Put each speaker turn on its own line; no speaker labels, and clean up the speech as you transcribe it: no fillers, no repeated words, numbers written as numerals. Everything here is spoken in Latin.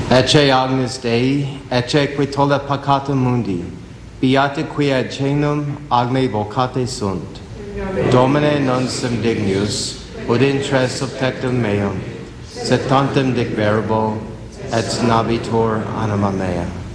Ecce agnus Dei, ecce qui tolle peccata mundi, beata qui ad cenum agne vocate sunt. Domine non sum dignus, ut intres subtectum meum, sed tantum dic verbo, et navitur anima mea.